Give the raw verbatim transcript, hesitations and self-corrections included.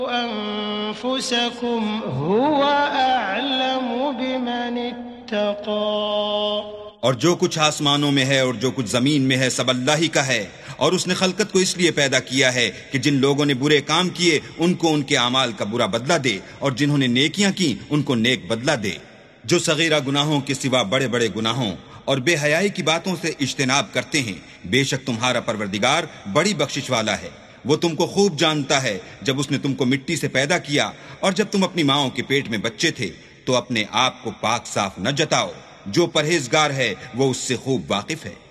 अनफुसकुम हुव अअलमु बिमनित्तक़ा। और जो कुछ आसमानों में है और जो कुछ जमीन में है सब अल्लाह ही का है, और उसने खलकत को इसलिए पैदा किया है कि जिन लोगों ने बुरे काम किए उनको उनके अमाल का बुरा बदला दे, और जिन्होंने नेकियां की उनको नेक बदला दे। जो सगीरा गुनाहों के सिवा बड़े बड़े गुनाहों और बेहयाई की बातों से इज्तनाब करते हैं, बेशक तुम्हारा परवरदिगार बड़ी बख्शिश वाला है। वो तुमको खूब जानता है जब उसने तुमको मिट्टी से पैदा किया, और जब तुम अपनी माओं के पेट में बच्चे थे, तो अपने आप को पाक साफ न जताओ। जो परहेजगार है वो उससे खूब वाकिफ है।